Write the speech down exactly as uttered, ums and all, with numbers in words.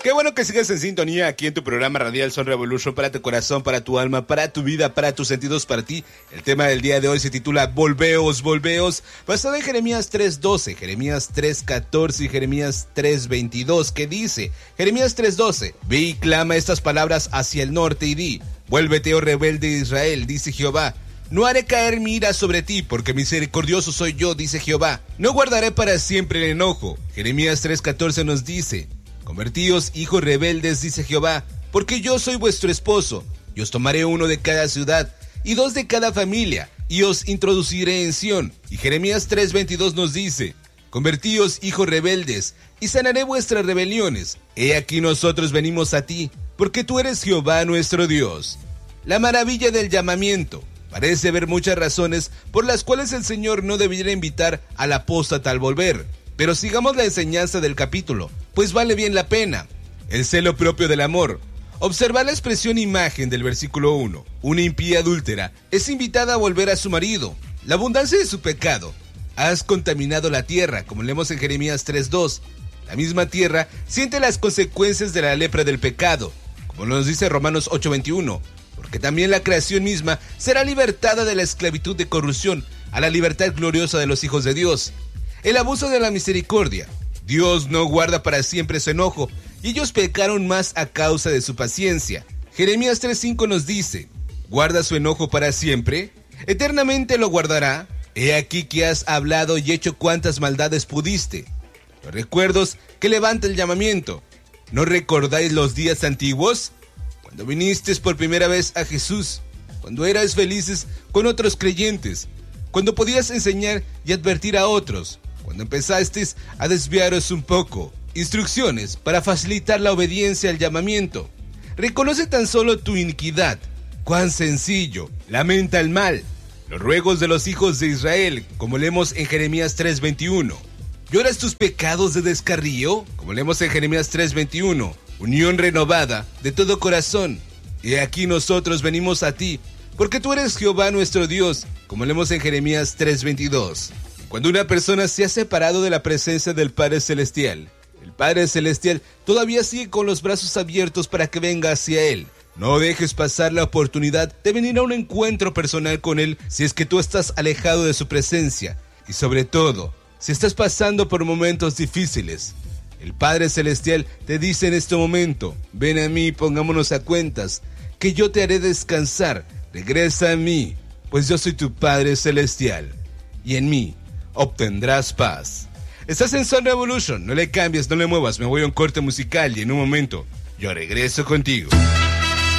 Qué bueno que sigas en sintonía aquí en tu programa radial Son Revolution, para tu corazón, para tu alma, para tu vida, para tus sentidos, para ti. El tema del día de hoy se titula Volveos, Volveos, basado en Jeremías tres doce, Jeremías tres catorce y Jeremías tres veintidós, que dice, Jeremías tres doce, ve y clama estas palabras hacia el norte y di, vuélvete, oh rebelde de Israel, dice Jehová. No haré caer mi ira sobre ti, porque misericordioso soy yo, dice Jehová. No guardaré para siempre el enojo. Jeremías tres catorce nos dice, convertíos, hijos rebeldes, dice Jehová, porque yo soy vuestro esposo, y os tomaré uno de cada ciudad, y dos de cada familia, y os introduciré en Sión. Y Jeremías tres veintidós nos dice, convertíos, hijos rebeldes, y sanaré vuestras rebeliones. He aquí nosotros venimos a ti, porque tú eres Jehová nuestro Dios. La maravilla del llamamiento. Parece haber muchas razones por las cuales el Señor no debiera invitar al apóstata al volver. Pero sigamos la enseñanza del capítulo, pues vale bien la pena. El celo propio del amor. Observa la expresión imagen del versículo uno. Una impía adúltera es invitada a volver a su marido. La abundancia de su pecado. Has contaminado la tierra, como leemos en Jeremías tres dos. La misma tierra siente las consecuencias de la lepra del pecado, como nos dice Romanos ocho veintiuno. Porque también la creación misma será libertada de la esclavitud de corrupción a la libertad gloriosa de los hijos de Dios. El abuso de la misericordia. Dios no guarda para siempre su enojo, y ellos pecaron más a causa de su paciencia. Jeremías tres cinco nos dice, ¿guarda su enojo para siempre? ¿Eternamente lo guardará? He aquí que has hablado y hecho cuantas maldades pudiste. Los recuerdos que levanta el llamamiento. ¿No recordáis los días antiguos? Cuando viniste por primera vez a Jesús, cuando eras felices con otros creyentes, cuando podías enseñar y advertir a otros, cuando empezaste a desviaros un poco. Instrucciones para facilitar la obediencia al llamamiento. Reconoce tan solo tu iniquidad. Cuán sencillo. Lamenta el mal. Los ruegos de los hijos de Israel, como leemos en Jeremías tres veintiuno. ¿Lloras tus pecados de descarrío? Como leemos en Jeremías tres veintiuno. Unión renovada de todo corazón. Y aquí nosotros venimos a ti, porque tú eres Jehová nuestro Dios, como leemos en Jeremías tres veintidós. Cuando una persona se ha separado de la presencia del Padre Celestial, el Padre Celestial todavía sigue con los brazos abiertos para que venga hacia Él. No dejes pasar la oportunidad de venir a un encuentro personal con Él si es que tú estás alejado de su presencia. Y sobre todo, si estás pasando por momentos difíciles, el Padre Celestial te dice en este momento, ven a mí, pongámonos a cuentas, que yo te haré descansar, regresa a mí, pues yo soy tu Padre Celestial, y en mí obtendrás paz. Estás en Son Revolution, no le cambies, no le muevas, me voy a un corte musical y en un momento yo regreso contigo.